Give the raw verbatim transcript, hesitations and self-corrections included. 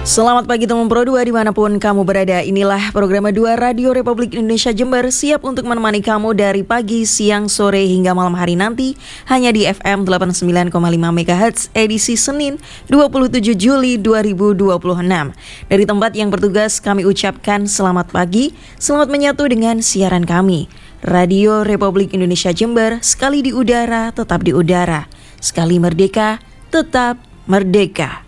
Selamat pagi teman Pro dua dimanapun kamu berada. Inilah program dua Radio Republik Indonesia Jember, siap untuk menemani kamu dari pagi, siang, sore hingga malam hari nanti. Hanya di F M delapan puluh sembilan koma lima MHz edisi Senin dua puluh tujuh Juli dua ribu dua puluh enam. Dari tempat yang bertugas kami ucapkan selamat pagi, selamat menyatu dengan siaran kami. Radio Republik Indonesia Jember, sekali di udara tetap di udara, sekali merdeka tetap merdeka.